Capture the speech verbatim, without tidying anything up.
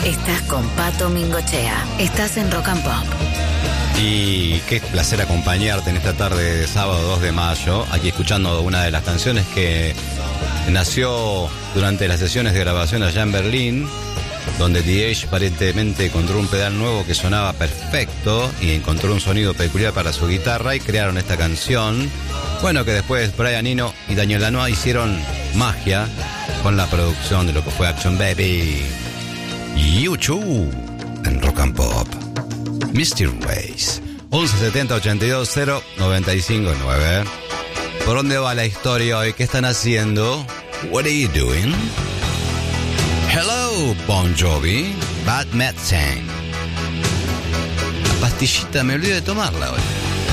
Estás con Pato Mingochea. Estás en Rock and Pop. Y qué placer acompañarte en esta tarde de sábado dos de mayo, aquí escuchando una de las canciones que nació durante las sesiones de grabación allá en Berlín, donde The Edge aparentemente encontró un pedal nuevo que sonaba perfecto y encontró un sonido peculiar para su guitarra y crearon esta canción. Bueno, que después Brian Eno y Daniel Lanois hicieron magia con la producción de lo que fue Action Baby. U dos en Rock and Pop. Mystic Ways. once setenta ochenta y dos cero noventa y cinco nueve. ¿Por dónde va la historia hoy? ¿Qué están haciendo? What are you doing? Hello, Bon Jovi. Bad Medicine. La pastillita, me olvidé de tomarla hoy.